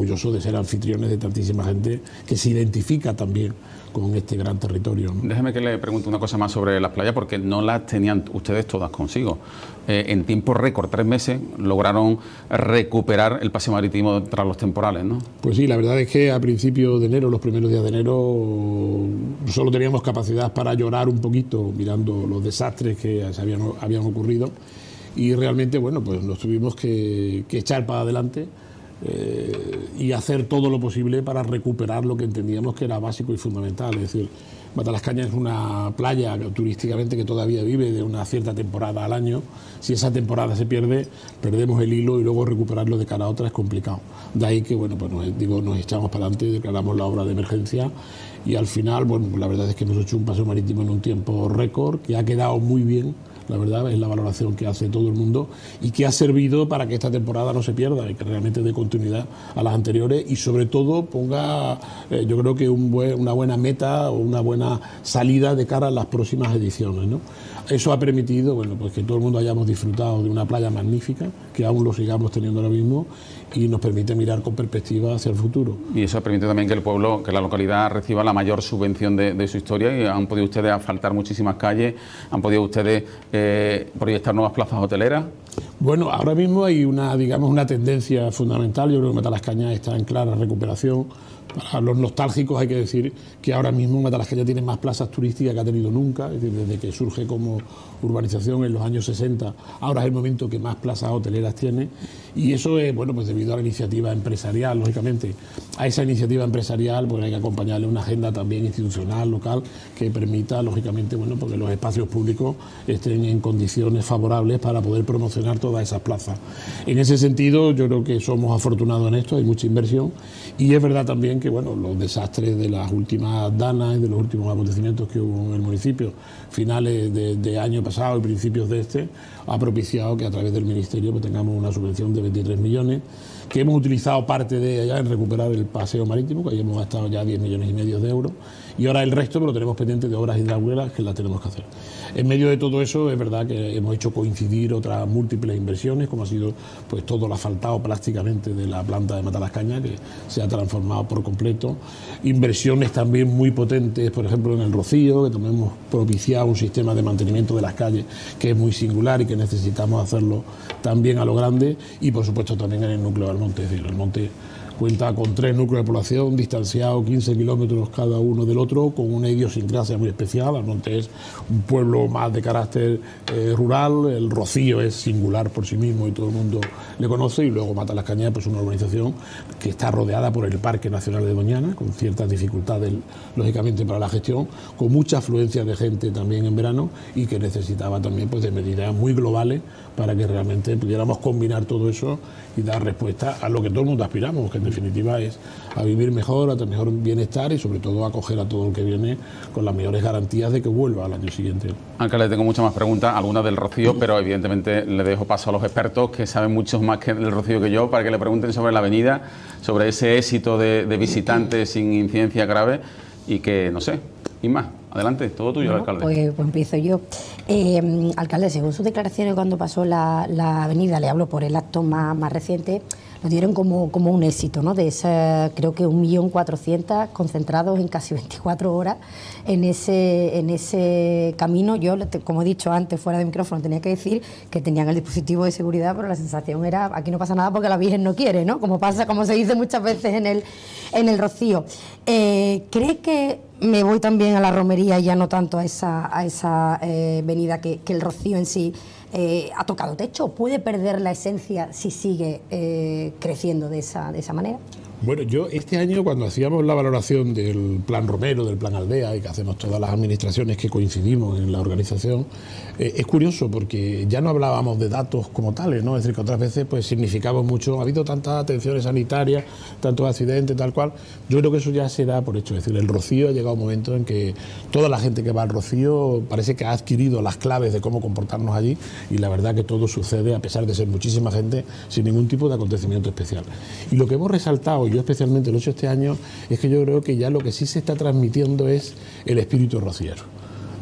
orgullosos de ser anfitriones de tantísima gente que se identifica también con este gran territorio, ¿no? Déjeme que le pregunte una cosa más sobre las playas, porque no las tenían ustedes todas consigo. En tiempo récord, 3 meses, lograron recuperar el paseo marítimo tras los temporales, ¿no? Pues sí, la verdad es que a principios de enero, los primeros días de enero, solo teníamos capacidad para llorar un poquito mirando los desastres que habían ocurrido, y realmente, bueno, pues nos tuvimos que echar para adelante y hacer todo lo posible para recuperar lo que entendíamos que era básico y fundamental. Es decir, Matalascaña es una playa turísticamente que todavía vive de una cierta temporada al año. Si esa temporada se pierde, perdemos el hilo, y luego recuperarlo de cara a otra es complicado. De ahí que, bueno, pues nos echamos para adelante, declaramos la obra de emergencia, y al final, bueno, pues la verdad es que hemos hecho un paseo marítimo en un tiempo récord, que ha quedado muy bien. La verdad es la valoración que hace todo el mundo, y que ha servido para que esta temporada no se pierda y que realmente dé continuidad a las anteriores, y sobre todo ponga, yo creo que una buena meta o una buena salida de cara a las próximas ediciones, ¿no? Eso ha permitido, bueno, pues que todo el mundo hayamos disfrutado de una playa magnífica, que aún lo sigamos teniendo ahora mismo, y nos permite mirar con perspectiva hacia el futuro. Y eso permite también que el pueblo, que la localidad reciba la mayor subvención de su historia, y han podido ustedes asfaltar muchísimas calles, han podido ustedes proyectar nuevas plazas hoteleras. Bueno, ahora mismo hay una tendencia fundamental. Yo creo que Matalascaña está en clara recuperación. Para los nostálgicos hay que decir que ahora mismo Matalascaña tiene más plazas turísticas que ha tenido nunca. Es decir, desde que surge como urbanización en los años 60, ahora es el momento que más plazas hoteleras tiene, y eso es, bueno, pues debido a la iniciativa empresarial, lógicamente. A esa iniciativa empresarial pues hay que acompañarle una agenda también institucional, local, que permita, lógicamente, bueno, porque los espacios públicos estén en condiciones favorables para poder promocionar todas esas plazas. En ese sentido, yo creo que somos afortunados en esto, hay mucha inversión, y es verdad también que, bueno, los desastres de las últimas danas y de los últimos acontecimientos que hubo en el municipio, finales de año pasado y principios de este, ha propiciado que a través del Ministerio pues tengamos una subvención de 23 millones, que hemos utilizado parte de ella en recuperar el paseo marítimo, que ahí hemos gastado ya 10,5 millones de euros, y ahora el resto lo tenemos pendiente de obras hidráulicas que las tenemos que hacer. En medio de todo eso es verdad que hemos hecho coincidir otras múltiples inversiones, como ha sido pues todo el asfaltado prácticamente de la planta de Matalascaña, que se ha transformado por completo. Inversiones también muy potentes, por ejemplo en el Rocío, que también hemos propiciado un sistema de mantenimiento de las calles que es muy singular y que necesitamos hacerlo también a lo grande, y por supuesto también en el núcleo del Monte. Es decir, el Monte cuenta con 3 núcleos de población distanciados 15 kilómetros cada uno del otro, con una idiosincrasia muy especial. Almonte es un pueblo más de carácter rural, el Rocío es singular por sí mismo y todo el mundo le conoce, y luego Matalascaña, pues una urbanización que está rodeada por el Parque Nacional de Doñana, con ciertas dificultades lógicamente para la gestión, con mucha afluencia de gente también en verano, y que necesitaba también pues de medidas muy globales para que realmente pudiéramos combinar todo eso y dar respuesta a lo que todo el mundo aspiramos, que en definitiva es a vivir mejor, a tener mejor bienestar, y sobre todo a acoger a todo el que viene con las mejores garantías de que vuelva al año siguiente. Alcalde, tengo muchas más preguntas, algunas del Rocío, pero evidentemente le dejo paso a los expertos que saben mucho más que del Rocío que yo, para que le pregunten sobre la avenida, sobre ese éxito de visitantes sin incidencia grave, y que, no sé, Inma, adelante, todo tuyo, alcalde. Pues empiezo yo. Alcalde, según sus declaraciones cuando pasó la avenida, le hablo por el acto más reciente, lo dieron como un éxito, ¿no? De esa, creo que 1.400.000 concentrados en casi 24 horas en ese camino. Yo, como he dicho antes, fuera de micrófono, tenía que decir que tenían el dispositivo de seguridad, pero la sensación era, aquí no pasa nada porque la Virgen no quiere, ¿no? Como se dice muchas veces en el Rocío. ¿Cree que me voy también a la romería y ya no tanto a esa avenida, que el Rocío en sí ha tocado techo? ¿Puede perder la esencia si sigue creciendo de esa manera? Bueno, yo este año, cuando hacíamos la valoración del Plan Romero, del Plan Aldea, y que hacemos todas las administraciones que coincidimos en la organización, es curioso porque ya no hablábamos de datos como tales, ¿no? Es decir, que otras veces pues significaba mucho, ha habido tantas atenciones sanitarias, tantos accidentes, tal cual. Yo creo que eso ya se da por hecho. Es decir, el Rocío ha llegado un momento en que toda la gente que va al Rocío parece que ha adquirido las claves de cómo comportarnos allí, y la verdad que todo sucede, a pesar de ser muchísima gente, sin ningún tipo de acontecimiento especial. Y lo que hemos resaltado, yo especialmente lo he hecho este año, es que yo creo que ya lo que sí se está transmitiendo es el espíritu rociero.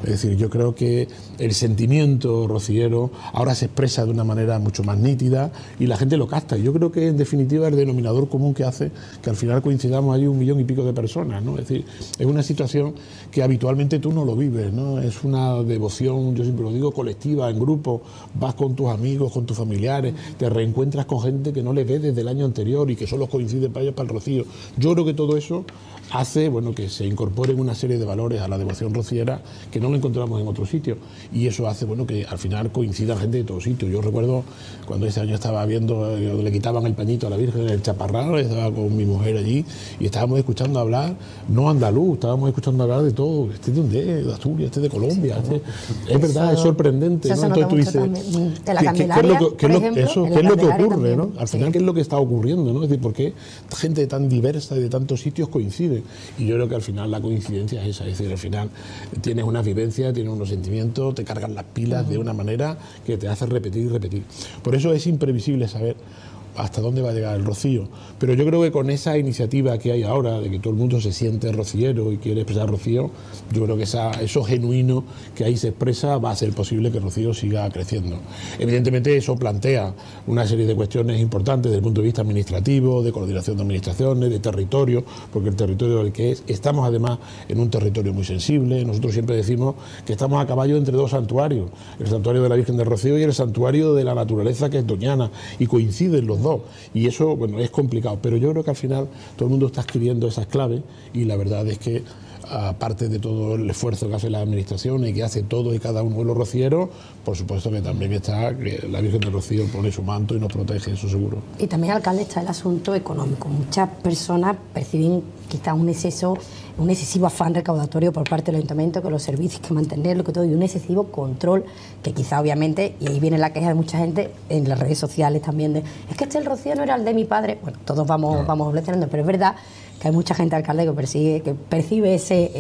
Es decir, yo creo que el sentimiento rociero ahora se expresa de una manera mucho más nítida y la gente lo capta. Yo creo que en definitiva el denominador común que hace que al final coincidamos allí 1 millón y pico de personas, ¿no? Es decir, es una situación que habitualmente tú no lo vives, ¿no? Es una devoción, yo siempre lo digo, colectiva, en grupo, vas con tus amigos, con tus familiares, te reencuentras con gente que no le ves desde el año anterior y que solo coincide para ellos para el rocío. Yo creo que todo eso hace, bueno, que se incorporen una serie de valores a la devoción rociera que no lo encontramos en otros sitios, y eso hace, bueno, que al final coincida gente de todos sitios. Yo recuerdo cuando ese año estaba viendo, le quitaban el pañito a la Virgen en el Chaparral, estaba con mi mujer allí y estábamos escuchando hablar, no andaluz, estábamos escuchando hablar de todo, este de dónde es, de Asturias, este de Colombia, es verdad, es sorprendente, ¿no? Entonces tú dices, de la Candelaria, ¿qué es lo que ocurre, ¿no? Al final, ¿qué es lo que está ocurriendo, ¿no? Es decir, ¿por qué gente tan diversa y de tantos sitios coincide? Y yo creo que al final la coincidencia es esa, es decir, al final tienes una vivencia, tienes unos sentimientos, te cargan las pilas de una manera que te hace repetir y repetir. Por eso es imprevisible saber hasta dónde va a llegar el rocío, pero yo creo que con esa iniciativa que hay ahora de que todo el mundo se siente rociero y quiere expresar rocío, yo creo que eso genuino que ahí se expresa va a ser posible que el rocío siga creciendo. Evidentemente eso plantea una serie de cuestiones importantes desde el punto de vista administrativo, de coordinación de administraciones, de territorio, porque el territorio del que estamos además en un territorio muy sensible. Nosotros siempre decimos que estamos a caballo entre dos santuarios, el santuario de la Virgen del Rocío y el santuario de la naturaleza, que es Doñana, y coinciden los dos, y eso, bueno, es complicado, pero yo creo que al final todo el mundo está adquiriendo esas claves, y la verdad es que aparte de todo el esfuerzo que hace la administración y que hace todo y cada uno de los rocieros, por supuesto que también está que la Virgen del Rocío pone su manto y nos protege, eso seguro. Y también, alcalde, está el asunto económico. Muchas personas perciben quizás un excesivo afán recaudatorio por parte del ayuntamiento, que los servicios, que mantenerlo, que todo, y un excesivo control, que quizá obviamente, y ahí viene la queja de mucha gente en las redes sociales también, de es que el rocío no era el de mi padre. Bueno, todos vamos evolucionando, pero es verdad que hay mucha gente, alcalde, que percibe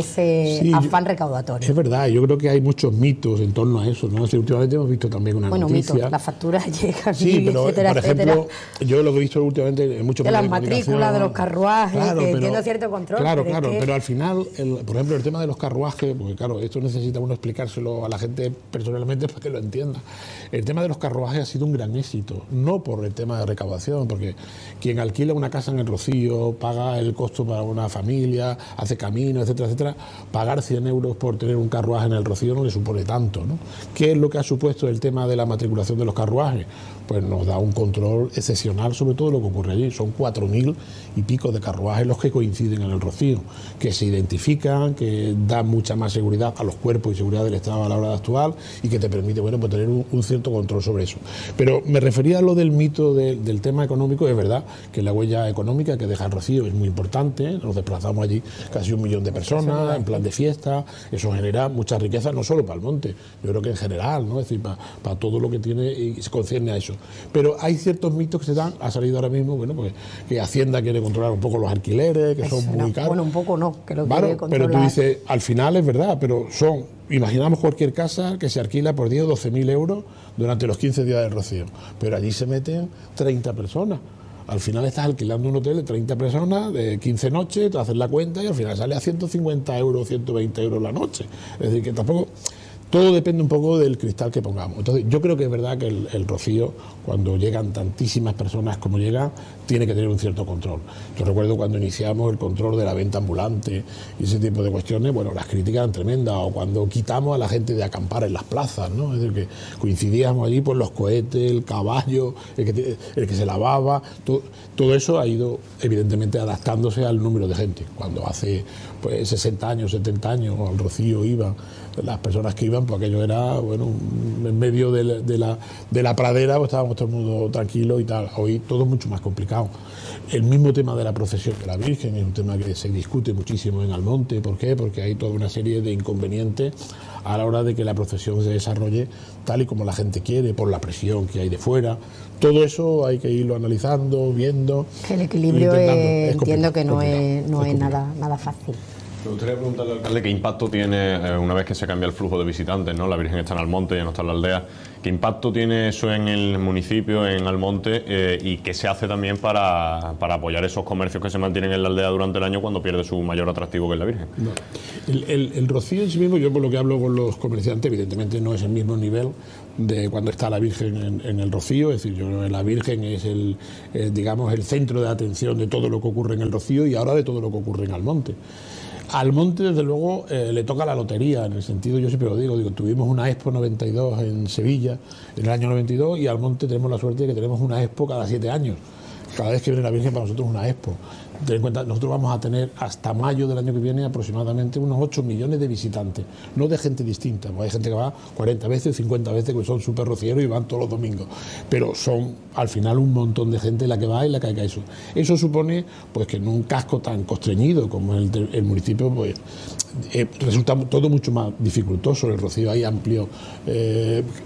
ese afán recaudatorio. Es verdad, yo creo que hay muchos mitos en torno a eso, ¿no? Es decir, últimamente hemos visto también una noticia. Mitos, las facturas llegan, sí, pero, etcétera, por ejemplo, yo lo que he visto últimamente en muchos de las matrículas, de los carruajes, claro, que tiene cierto control. Claro, pero al final, por ejemplo, el tema de los carruajes, porque claro, esto necesita uno explicárselo a la gente personalmente para que lo entienda. El tema de los carruajes ha sido un gran éxito, no por el tema de recaudación, porque quien alquila una casa en el Rocío, paga el costo para una familia, hace camino, etcétera, etcétera, pagar 100 euros por tener un carruaje en el Rocío no le supone tanto, ¿no? ¿Qué es lo que ha supuesto el tema de la matriculación de los carruajes? Pues nos da un control excepcional sobre todo lo que ocurre allí. Son 4.000 y pico de carruajes los que coinciden en el Rocío, que se identifican, que dan mucha más seguridad a los cuerpos y seguridad del Estado a la hora actual, y que te permite, bueno, pues tener un cierto control sobre eso. Pero me refería a lo del mito del tema económico. Es verdad que la huella económica que deja el Rocío es muy importante. Nos desplazamos allí casi 1 millón de personas en plan de fiesta, eso genera mucha riqueza, no solo para el monte, yo creo que en general, ¿no? Es decir, para todo lo que tiene y se concierne a eso. Pero hay ciertos mitos que se dan, ha salido ahora mismo, bueno, pues que Hacienda quiere controlar un poco los alquileres, que son muy caros. Bueno, un poco no, que lo quiere controlar. Pero tú dices, al final es verdad, pero imaginamos cualquier casa que se alquila por 10 o 12.000 euros durante los 15 días del Rocío, pero allí se meten 30 personas. Al final estás alquilando un hotel de 30 personas, de 15 noches, te haces la cuenta y al final sale a 150 euros, 120 euros la noche. Es decir, que tampoco... Todo depende un poco del cristal que pongamos. Entonces, yo creo que es verdad que el Rocío, cuando llegan tantísimas personas como llegan, tiene que tener un cierto control. Yo recuerdo cuando iniciamos el control de la venta ambulante y ese tipo de cuestiones, bueno, las críticas eran tremendas, o cuando quitamos a la gente de acampar en las plazas, ¿no? Es decir, que coincidíamos allí por los cohetes, el caballo, el que se lavaba, todo eso ha ido evidentemente adaptándose al número de gente. Cuando hace pues 60 años, 70 años al Rocío iban las personas que iban, pues aquello era, bueno, en medio de la pradera, pues estábamos todo el mundo tranquilo y tal. Hoy todo es mucho más complicado. El mismo tema de la procesión de la Virgen es un tema que se discute muchísimo en Almonte. ¿Por qué? Porque hay toda una serie de inconvenientes a la hora de que la procesión se desarrolle tal y como la gente quiere, por la presión que hay de fuera. Todo eso hay que irlo analizando, viendo. El equilibrio entiendo que no es nada fácil. Me gustaría preguntarle al alcalde qué impacto tiene, una vez que se cambia el flujo de visitantes, ¿no? La Virgen está en Almonte, ya no está en la aldea. ¿Qué impacto tiene eso en el municipio, en Almonte, y qué se hace también para apoyar esos comercios que se mantienen en la aldea durante el año cuando pierde su mayor atractivo, que es la Virgen? No. El rocío en sí mismo, yo por lo que hablo con los comerciantes, evidentemente no es el mismo nivel de cuando está la Virgen en el rocío. Es decir, yo creo que la Virgen es digamos, el centro de atención de todo lo que ocurre en el rocío y ahora de todo lo que ocurre en Almonte. Al Monte, desde luego, le toca la lotería, en el sentido, yo siempre lo digo, tuvimos una Expo 92 en Sevilla en el año 92 y al Monte tenemos la suerte de que tenemos una Expo cada 7 años. Cada vez que viene la Virgen para nosotros es una Expo. Ten en cuenta, nosotros vamos a tener hasta mayo del año que viene aproximadamente unos 8 millones de visitantes, no de gente distinta, porque hay gente que va 40 veces, 50 veces, que son súper rocieros y van todos los domingos, pero son al final un montón de gente la que va y la que hay que eso. Eso supone pues que en un casco tan constreñido como el municipio, pues resulta todo mucho más dificultoso. El rocío hay amplio